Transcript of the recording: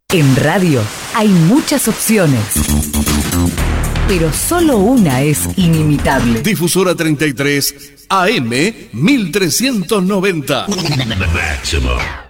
En radio hay muchas opciones, pero solo una es inimitable. Difusora 33 AM 1390. Máximo.